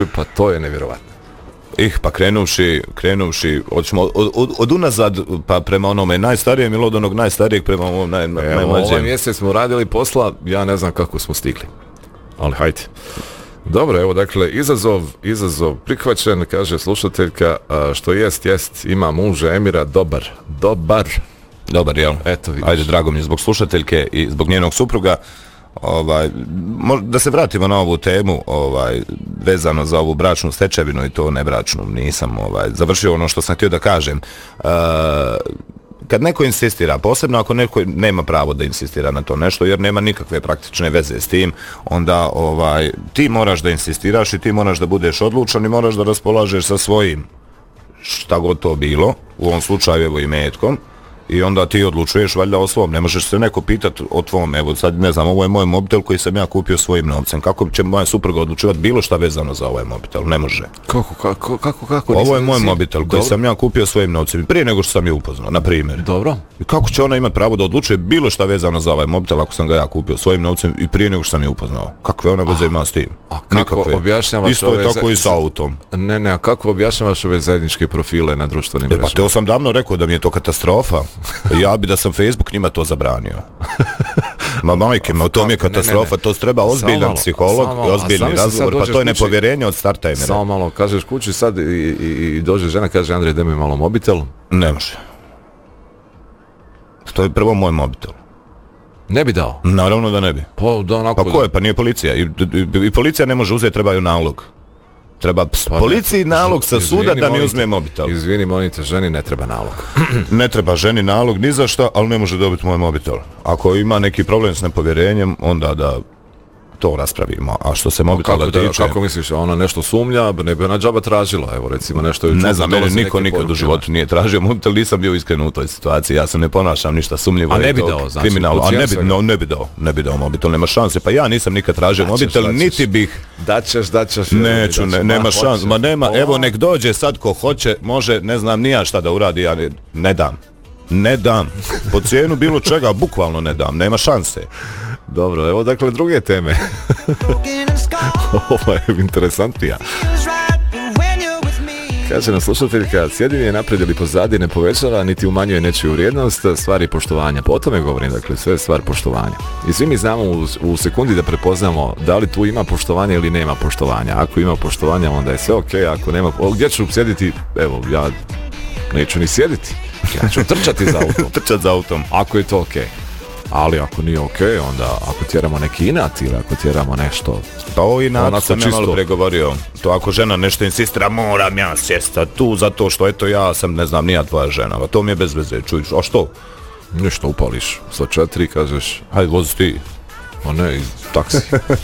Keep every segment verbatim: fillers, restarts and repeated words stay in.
Pa to je nevjerovatno. Ih, pa krenuvši, krenuvši, odćemo od, od, od unazad pa prema onome najstarijem ili od onog najstarijeg prema ovom naj, najmlađem. Ovaj mjesec smo radili posla, ja ne znam kako smo stigli. Ali hajde. Dobro, evo dakle, izazov, izazov prihvaćen, kaže slušateljka, a, što jest, jest, ima muža Emira, dobar, dobar. Dobar, jel? Eto, vidiš. Ajde, drago mi je zbog slušateljke i zbog njenog supruga. Ovaj, da se vratimo na ovu temu, ovaj, vezano za ovu bračnu stečevinu i to ne bračnu, nisam ovaj, završio ono što sam htio da kažem. Uh, kad neko insistira, posebno ako neko nema pravo da insistira na to nešto, jer nema nikakve praktične veze s tim, onda ovaj, ti moraš da insistiraš i ti moraš da budeš odlučan i moraš da raspolažeš sa svojim, šta god to bilo, u ovom slučaju evo i metkom. I onda ti odlučuješ valjda o svom, ne možeš se neko pitati o tvom, evo sad ne znam, ovo je moj mobitel koji sam ja kupio svojim novcem, kako će moja supruga odlučivati bilo šta vezano za ovaj mobitel, ne može. Kako, kako, kako, kako? Ovo je moj mobitel koji sam ja kupio svojim novcem, prije nego što sam je upoznao, na primjer. Dobro. I kako će ona imati pravo da odlučuje bilo šta vezano za ovaj mobitel ako sam ga ja kupio svojim novcem i prije nego što sam je upoznao? Kakve ona veze ima s tim? A kako nikakve. Objašnjavaš isto je tako i sa autom. Ne, ne, a kako objašnjavaš ove zajedničke profile na društvenim mrežama? Pa teo sam davno rekao da mi je to katastrofa. Ja bi da sam Facebook njima to zabranio. Ma majke, ma to mi je katastrofa, ne, ne, ne. To treba ozbiljan psiholog i ozbiljni razgovor, pa to je nepovjerenje od starta Emira. Samo malo, kažeš kući sad i, i, i dođe žena, kaže Andrej, daj mi malo mobitel. Ne može. To je prvo moj mobitel. Ne bi dao? Naravno da ne bi. Pa, da, onako pa ko je, pa nije policija. I, i, i policija ne može uzeti, trebaju nalog. Treba pa policiji nalog sa suda da mi uzme mobitel. Izvini, molite, ženi ne treba nalog. Ne treba ženi nalog ni za šta, ali ne može dobiti moj mobitel. Ako ima neki problem s nepovjerenjem, onda da to raspravimo. A što se mobitela tiče... Da, kako misliš, ona nešto sumnja, ne bi ona džaba tražila, evo recimo nešto... Je ne znam, mene niko nikad u životu nije tražio mobitel, nisam bio iskren u toj situaciji, ja se ne ponašam ništa sumnjivo. A ne bi dao, znači, kriminal, a ne bi, no, ne bi dao, ne bi dao mobitel, nema šanse, pa ja nisam nikad tražio daćeš, mobitel, daćeš, niti bih... Daćeš, daćeš... Neću, daćeš, ne, nema šanse, ma nema, o. Evo nek dođe sad ko hoće, može, ne znam, nija šta da uradi, ja ne, ne dam. Ne dam. Po cijenu bilo čega, bukvalno ne dam, nema šanse. Dobro, evo dakle druge teme. Ovo je interesantnija. Kaže nam slušateljka, sjedinje naprijed ili pozadi ne povećava, niti umanjuje nečiju vrijednost, stvari poštovanja. Po tome govorim, dakle, sve je stvar poštovanja. I svi mi znamo u, u sekundi da prepoznamo da li tu ima poštovanja ili nema poštovanja. Ako ima poštovanja, onda je sve okej, okay. Ako nema, o, gdje ću sjediti? Evo, ja neću ni sjediti. Ja ću trčati za autom. Trčati za autom. Ako je to okej. Okay. Ali ako nije okej, okay, onda ako tjeramo neki inat ili ako tjeramo nešto... Pa ovo inat sam ja malo pregovorio. To ako žena nešto insistira, moram ja sjesta tu zato što eto ja sam, ne znam, nija tvoja žena. A to mi je bez veze, čuješ, a što? Nešto upališ sa četiri, kažeš... Hajde, vozi ti. A ne, iz taksi.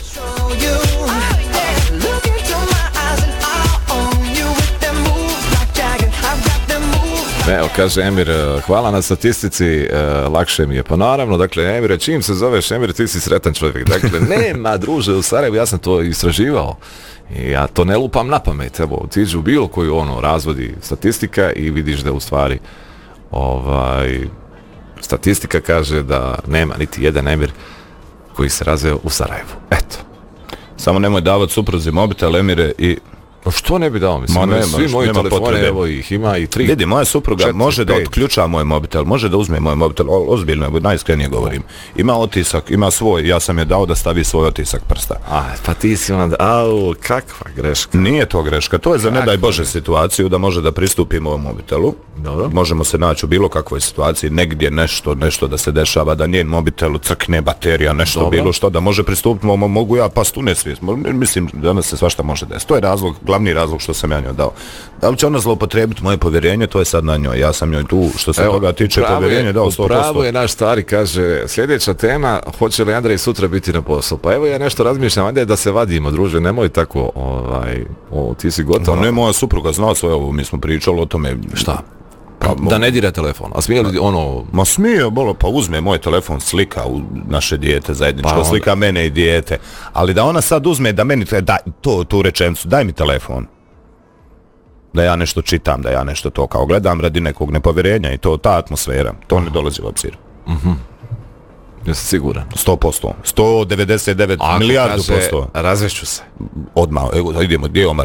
Evo, kaže Emir, hvala na statistici, e, lakše mi je. Pa naravno, dakle, Emir, čim se zoveš Emir, ti si sretan čovjek. Dakle, nema, druže, u Sarajevu, ja sam to istraživao. I ja to ne lupam na pamet. Evo, tiđi u bilo koju ono razvodi statistika i vidiš da u stvari ovaj, statistika kaže da nema niti jedan Emir koji se razveo u Sarajevu. Eto. Samo nemoj davati supruzi mobitel, Emire, i... Pa što ne bi dao, mislim, nema, svi moji telefone, evo ih ima i tri. Vidi, moja supruga četiri, može da otključa moj mobitel, može da uzme moj mobitel, ozbiljno, najiskrenije govorim. Ima otisak, ima svoj, ja sam je dao da stavi svoj otisak prsta. A, pa ti si onda, au, kakva greška. Nije to greška, to je za ne daj Bože situaciju da može da pristupimo ovom mobitelu. Dobro. Možemo se naći u bilo kakvoj situaciji, negdje nešto, nešto da se dešava, da njen mobitelu crkne baterija, nešto dobro. Bilo što, da može pristupiti, mogu ja past u nesvijest. Mislim, danas se svašta može desiti. To je razlog, glavni razlog što sam ja njoj dao. Da li će ona zloupotrijebiti moje povjerenje, to je sad na njoj. Ja sam njoj tu, što se evo, toga tiče, povjerenje dao sto posto. Pravo je naš stari, kaže, sljedeća tema, hoće li Andrej sutra biti na poslu? Pa evo ja nešto razmišljam, ajde da se vadimo, druže, nemoj tako, ovaj, o, ti si gotov. No, ne, moja supruga zna sve ovo, mi smo pričali o tome. Šta? Pa, da ne dira telefon, a smije li ono... Ma smije, bolo, pa uzme moj telefon, slika u naše dijete zajedničko, pa slika mene i dijete, ali da ona sad uzme da meni, da, to, tu rečenicu, daj mi telefon, da ja nešto čitam, da ja nešto to kao gledam radi nekog nepovjerenja i to, ta atmosfera, to ne dolazi u obzir. Mhm. Jesi siguran? sto posto. sto devedeset devet milijardu posto. Razvešću se. Odmah, evo, idemo, gdje je Omar?